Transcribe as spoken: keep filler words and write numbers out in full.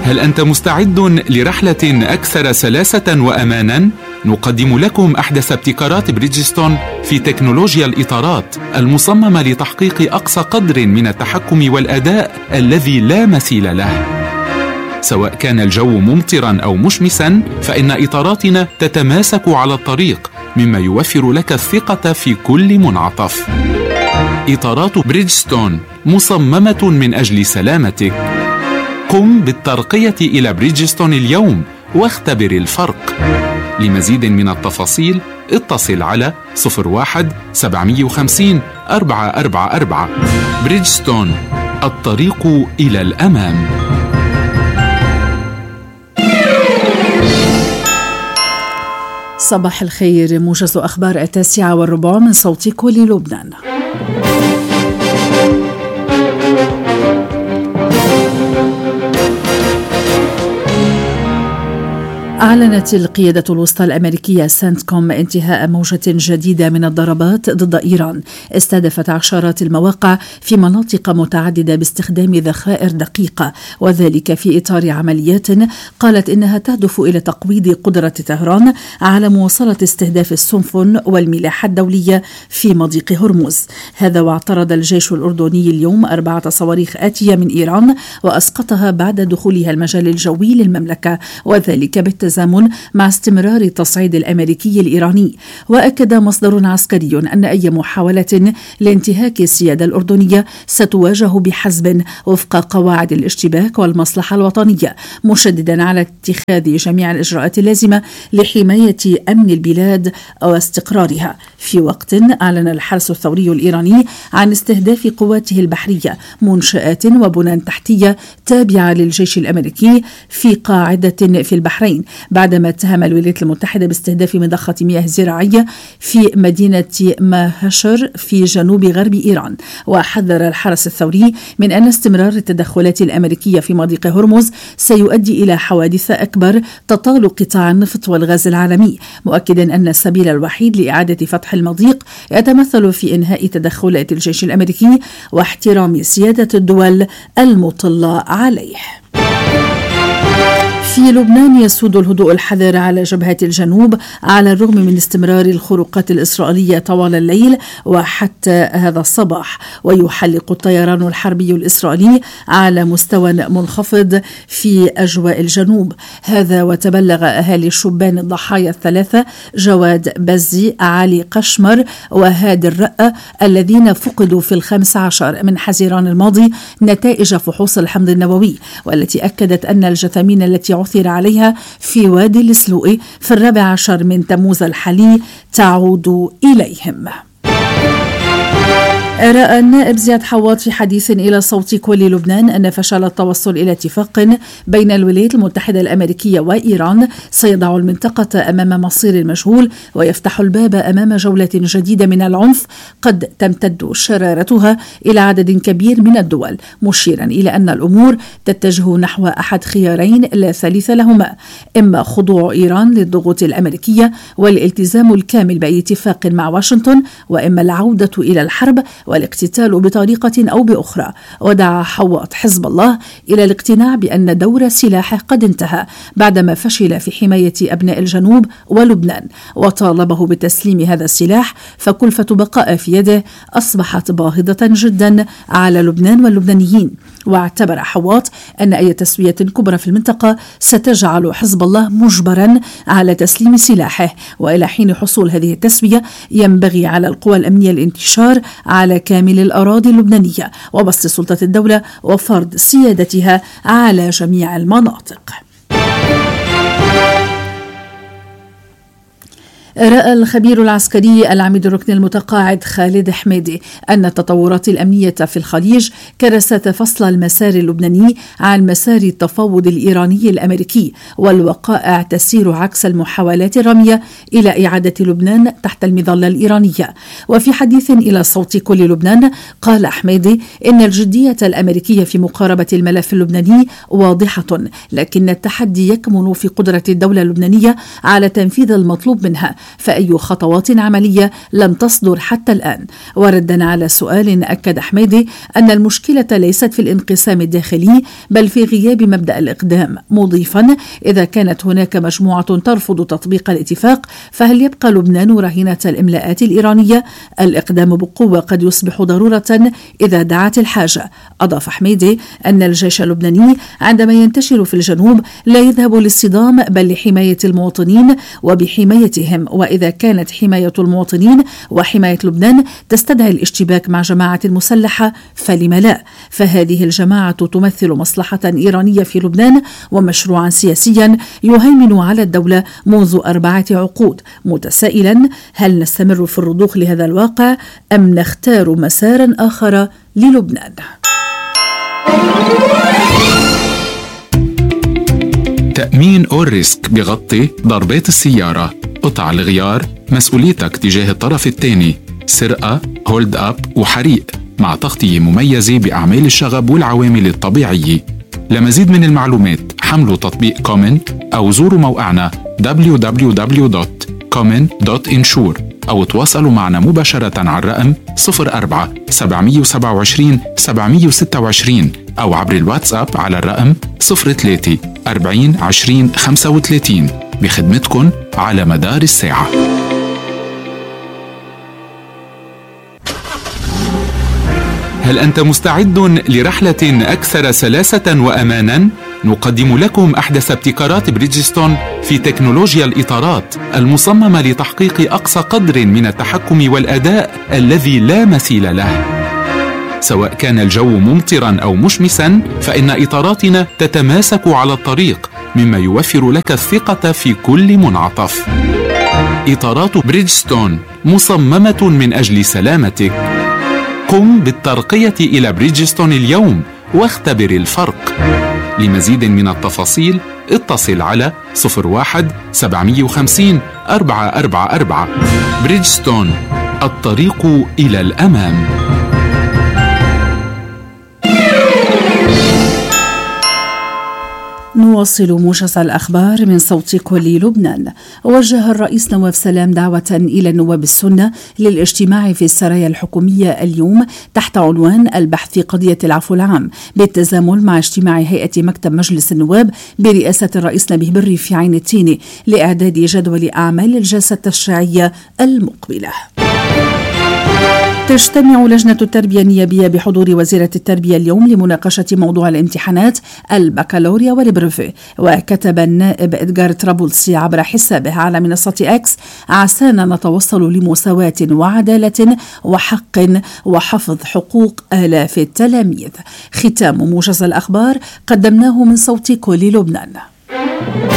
هل أنت مستعد لرحلة أكثر سلاسة وأمانا؟ نقدم لكم أحدث ابتكارات بريدجستون في تكنولوجيا الإطارات المصممة لتحقيق أقصى قدر من التحكم والأداء الذي لا مثيل له. سواء كان الجو ممطرا أو مشمسا، فإن إطاراتنا تتماسك على الطريق، مما يوفر لك الثقة في كل منعطف. إطارات بريدجستون مصممة من أجل سلامتك. قم بالترقية إلى بريدجستون اليوم واختبر الفرق. لمزيد من التفاصيل اتصل على صفر واحد سبعمائة وخمسين أربعة أربعة أربعة. بريدجستون، الطريق إلى الأمام. صباح الخير، موجز أخبار التاسعة والربع من صوت كل لبنان. أعلنت القيادة الوسطى الأمريكية سنتكوم انتهاء موجة جديدة من الضربات ضد إيران استهدفت عشرات المواقع في مناطق متعددة باستخدام ذخائر دقيقة، وذلك في إطار عمليات قالت إنها تهدف إلى تقويض قدرة طهران على مواصلة استهداف السفن والملاحة الدولية في مضيق هرمز. هذا واعترض الجيش الأردني اليوم أربعة صواريخ آتية من إيران وأسقطها بعد دخولها المجال الجوي للمملكة، وذلك بالتزامن مع استمرار التصعيد الأمريكي الإيراني. وأكد مصدر عسكري أن أي محاولة لانتهاك السيادة الأردنية ستواجه بحزم وفق قواعد الاشتباك والمصلحة الوطنية، مشددا على اتخاذ جميع الإجراءات اللازمة لحماية أمن البلاد واستقرارها. في وقت أعلن الحرس الثوري الإيراني عن استهداف قواته البحرية منشآت وبنى تحتية تابعة للجيش الأمريكي في قاعدة في البحرين، بعدما اتهم الولايات المتحدة باستهداف مضخة مياه زراعية في مدينة ماهشر في جنوب غرب إيران. وحذر الحرس الثوري من أن استمرار التدخلات الأمريكية في مضيق هرمز سيؤدي إلى حوادث أكبر تطال قطاع النفط والغاز العالمي، مؤكدا أن السبيل الوحيد لإعادة فتح المضيق يتمثل في إنهاء تدخلات الجيش الأمريكي واحترام سيادة الدول المطلة عليه. في لبنان يسود الهدوء الحذر على جبهة الجنوب على الرغم من استمرار الخروقات الإسرائيلية طوال الليل وحتى هذا الصباح، ويحلق الطيران الحربي الإسرائيلي على مستوى منخفض في أجواء الجنوب. هذا وتبلغ أهالي الشبان الضحايا الثلاثة جواد بزي، علي قشمر وهادي الرأة الذين فقدوا في الخامس عشر من حزيران الماضي نتائج فحوص الحمض النووي، والتي أكدت أن الجثامين التي عثر عليها في وادي السلوء في الرابع عشر من تموز الحالي تعود إليهم. رأى النائب زياد حواط في حديث إلى صوت كل لبنان أن فشل التوصل إلى اتفاق بين الولايات المتحدة الأمريكية وإيران سيضع المنطقة أمام مصير مجهول ويفتح الباب أمام جولة جديدة من العنف قد تمتد شرارتها إلى عدد كبير من الدول، مشيرا إلى أن الأمور تتجه نحو أحد خيارين لا ثالث لهما: إما خضوع إيران للضغوط الأمريكية والالتزام الكامل بأي اتفاق مع واشنطن، وإما العودة إلى الحرب والاقتتال بطريقة أو بأخرى. ودعا حواط حزب الله إلى الاقتناع بأن دور سلاحه قد انتهى بعدما فشل في حماية أبناء الجنوب ولبنان، وطالبه بتسليم هذا السلاح، فكلفة بقاء في يده أصبحت باهظة جدا على لبنان واللبنانيين. واعتبر حواط أن أي تسوية كبرى في المنطقة ستجعل حزب الله مجبرا على تسليم سلاحه، وإلى حين حصول هذه التسوية ينبغي على القوى الأمنية الانتشار على كامل الأراضي اللبنانية وبسط سلطة الدولة وفرض سيادتها على جميع المناطق. رأى الخبير العسكري العميد الركن المتقاعد خالد حميدي أن التطورات الأمنية في الخليج كرست فصل المسار اللبناني عن مسار التفاوض الإيراني الأمريكي، والوقائع تسير عكس المحاولات الرامية إلى إعادة لبنان تحت المظلة الإيرانية. وفي حديث إلى صوت كل لبنان قال حميدي إن الجدية الأمريكية في مقاربة الملف اللبناني واضحة، لكن التحدي يكمن في قدرة الدولة اللبنانية على تنفيذ المطلوب منها فأي خطوات عملية لم تصدر حتى الآن. وردا على سؤال أكد حميدي أن المشكلة ليست في الانقسام الداخلي بل في غياب مبدأ الإقدام، مضيفا إذا كانت هناك مجموعة ترفض تطبيق الاتفاق فهل يبقى لبنان رهينة الإملاءات الإيرانية؟ الإقدام بقوة قد يصبح ضرورة إذا دعت الحاجة. أضاف حميدي أن الجيش اللبناني عندما ينتشر في الجنوب لا يذهب للصدام بل لحماية المواطنين وبحمايتهم، وإذا كانت حماية المواطنين وحماية لبنان تستدعي الاشتباك مع جماعة مسلحة فلم لا؟ فهذه الجماعة تمثل مصلحة إيرانية في لبنان ومشروعا سياسيا يهيمن على الدولة منذ أربعة عقود، متسائلا هل نستمر في الرضوخ لهذا الواقع أم نختار مسارا آخر للبنان؟ تأمين أول ريسك بغطي ضربات السيارة، قطع الغيار، مسؤوليتك تجاه الطرف الثاني، سرقة، هولد أب وحريق، مع تغطية مميزة بأعمال الشغب والعوامل الطبيعية. لمزيد من المعلومات حملوا تطبيق كومن أو زوروا موقعنا دبليو دبليو دبليو دوت كومن دوت انشور أو تواصلوا معنا مباشرة على الرقم صفر أربعة سبعة سبعة عشرين سبعة ستة وعشرين أو عبر الواتساب على الرقم صفر ثلاثة أربعين عشرين خمسة وثلاثين بخدمتكم على مدار الساعة. هل أنت مستعد لرحلة أكثر سلاسة وأمانا؟ نقدم لكم أحدث ابتكارات بريدجستون في تكنولوجيا الإطارات المصممة لتحقيق أقصى قدر من التحكم والأداء الذي لا مثيل له. سواء كان الجو ممطرا أو مشمسا فإن إطاراتنا تتماسك على الطريق، مما يوفر لك الثقة في كل منعطف. إطارات بريدجستون مصممة من أجل سلامتك. قم بالترقية إلى بريدجستون اليوم واختبر الفرق. لمزيد من التفاصيل اتصل على صفر واحد سبعمية وخمسين أربعة أربعة أربعة. بريدجستون، الطريق إلى الأمام. نواصل موجز الأخبار من صوت كل لبنان. وجه الرئيس نواف سلام دعوة إلى النواب السنة للاجتماع في السرايا الحكومية اليوم تحت عنوان البحث في قضية العفو العام، بالتزامن مع اجتماع هيئة مكتب مجلس النواب برئاسة الرئيس نبيه بري في عين التيني لإعداد جدول أعمال الجلسة التشريعية المقبلة. تجتمع لجنة التربية النيابية بحضور وزيرة التربية اليوم لمناقشة موضوع الامتحانات البكالوريا والبروفي. وكتب النائب إدغار طرابلسي عبر حسابه على منصة إكس: عسانا نتوصل لمساواة وعدالة وحق وحفظ حقوق آلاف التلاميذ. ختام موجز الأخبار قدمناه من صوت كل لبنان.